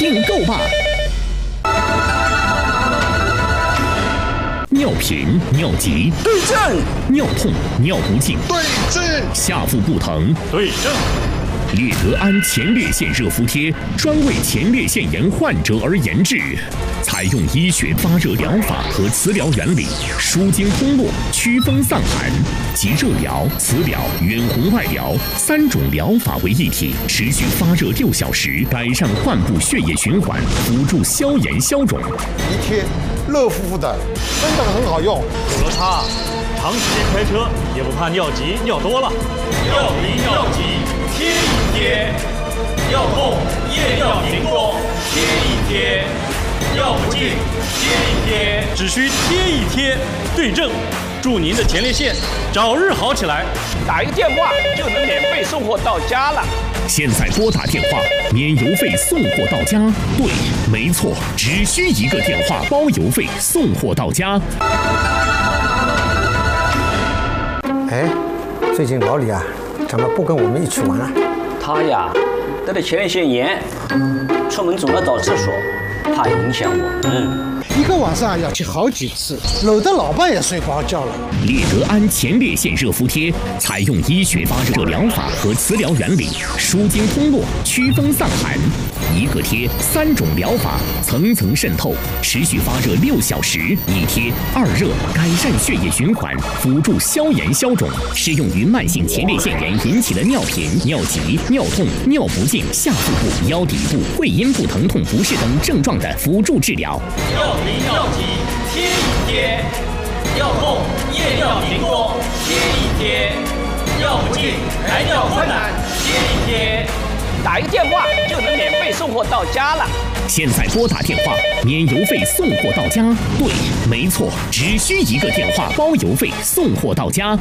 订购吧！尿频、尿急对症， 尿痛、尿不尽对症， 下腹不疼对症。 列德安前列腺热敷贴专为前列腺炎患者而研制，采用医学发热疗法和磁疗原理，舒筋通络、祛风散寒，集热疗、磁疗、远红外疗3种疗法为一体，持续发热6小时，改善患部血液循环，辅助消炎消肿。 一贴热乎乎的，真的很好用。 有了它，长时间开车也不怕尿急尿多了。 尿频尿急贴一贴，尿痛夜尿频多贴一贴，尿不尽贴一贴， 只需贴一贴，对症，祝您的前列腺早日好起来。 打一个电话就能免费送货到家了。 现在拨打电话，免邮费送货到家。对，没错，只需一个电话，包邮费送货到家。 哎，最近老李啊，怎么不跟我们一起玩啊？ 他呀，得了前列腺炎，出门总要找厕所，怕影响我们。 一个晚上要去好几次，搂得老伴也睡不着觉了。 列德安前列腺热敷贴采用医学发热疗法和磁疗原理，舒筋通络、祛风散寒，一个贴3种疗法，层层渗透，持续发热6小时。一贴2热，改善血液循环，辅助消炎消肿，适用于慢性前列腺炎引起的尿频、尿急、尿痛、尿不尽、下腹部、腰底部、会阴部疼痛不适等症状的辅助治疗。 尿频尿急贴一贴，尿痛夜尿频多贴一贴，尿不尽排尿困难贴一贴， 打一个电话就能免费送货到家了。 现在拨打电话，免邮费送货到家。对，没错，只需一个电话，包邮费送货到家。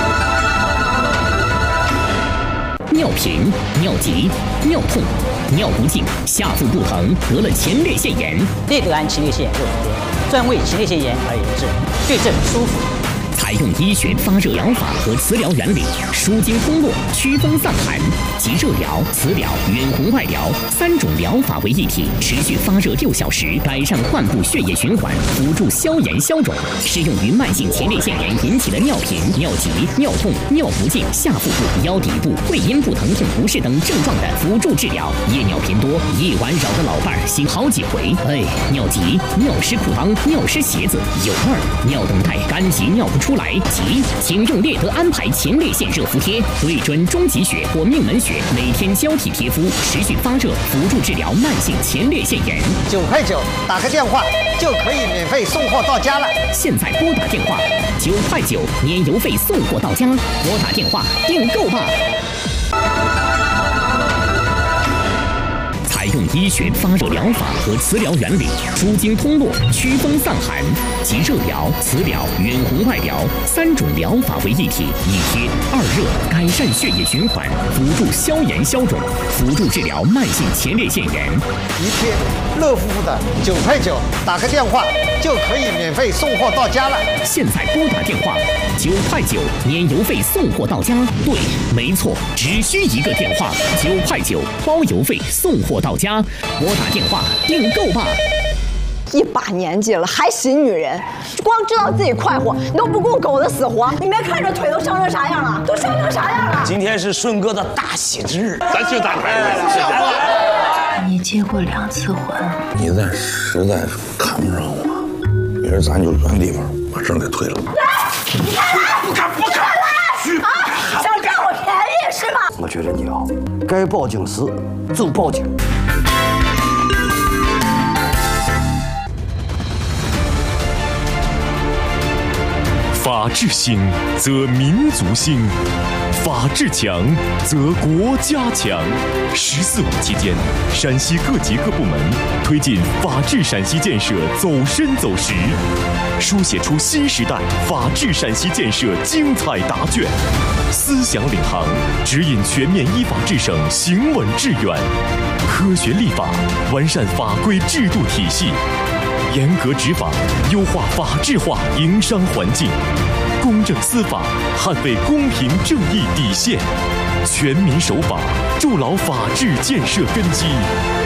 尿频、尿急、尿痛、尿不尽、下腹不疼，得了前列腺炎， 列德安前列腺热敷贴专为前列腺炎而研制，对症舒服。 采用医学发热疗法和磁疗原理，舒筋通络、祛风散寒，集热疗、磁疗、远红外疗3种疗法为一体，持续发热6小时，改善患部血液循环，辅助消炎消肿，适用于慢性前列腺炎引起的尿频、尿急、尿痛、尿不尽、下腹部、腰底部、会阴部疼痛不适等症状的辅助治疗。夜尿频多，一晚扰得老伴儿醒好几回。哎，尿急、尿湿裤裆、尿湿鞋子、有味儿、尿等待、干急尿不出来，急，请用列德安排前列腺热敷贴，对准中极穴或命门穴，每天交替贴敷，持续发热，辅助治疗慢性前列腺炎。 9块9，打个电话就可以免费送货到家了。 现在拨打电话，9块9，免邮费送货到家。拨打电话订购吧。采用医学发热疗法和磁疗原理，舒筋通络、祛风散寒，集热疗、磁疗、远红外疗3种疗法为一体，一贴2热，改善血液循环，辅助消炎消肿，辅助治疗慢性前列腺炎。 一贴热乎乎的，9块9，打个电话就可以免费送货到家了。 现在拨打电话，9块9，免邮费送货到家。对，没错，只需一个电话，9块9，包邮费送货到家。拨打电话订购吧。 一把年纪了还洗女人，光知道自己快活，你都不顾狗的死活。你没看这腿都伤成啥样了？都伤成啥样了？ 今天是顺哥的大喜之日， 咱去打牌。 你结过2次婚， 你再实在是看不上我，明儿咱就原地方把证给退了。 你看来，不看来啊！想占我便宜是吗？ 我觉得你啊，该报警时就报警。 法治兴，则民族兴；法治强，则国家强。14.5期间，陕西各级各部门推进法治陕西建设走深走实，书写出新时代法治陕西建设精彩答卷。思想领航，指引全面依法治省行稳致远。科学立法，完善法规制度体系。严格执法，优化法治化营商环境；公正司法，捍卫公平正义底线；全民守法，筑牢法治建设根基。